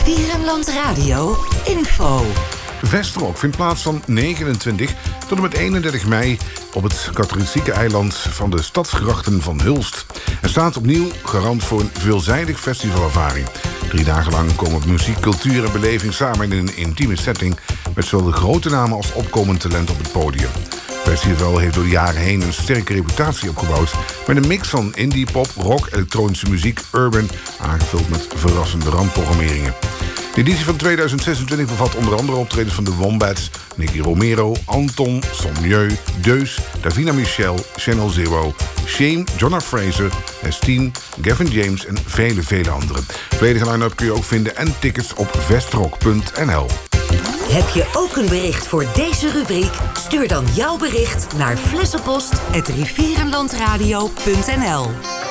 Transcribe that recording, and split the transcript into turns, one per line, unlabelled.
Rivierenland Radio info.
Vestrock vindt plaats van 29 tot en met 31 mei op het katholieke eiland van de stadsgrachten van Hulst. Er staat opnieuw garant voor een veelzijdig festivalervaring. 3 dagen lang komen muziek, cultuur en beleving samen in een intieme setting met zowel de grote namen als opkomend talent op het podium. Het festival heeft door de jaren heen een sterke reputatie opgebouwd met een mix van indie, pop, rock, elektronische muziek, urban, aangevuld met verrassende randprogrammeringen. De editie van 2026 bevat onder andere optredens van de Wombats, Nicky Romero, Anton, Sommieu, Deus, Davina Michel, Channel Zero, Shane, Jonna Fraser, S10, Gavin James en vele anderen. Volledige line-up kun je ook vinden en tickets op vestrock.nl.
Heb je ook een bericht voor deze rubriek? Stuur dan jouw bericht naar flessenpost@rivierenlandradio.nl.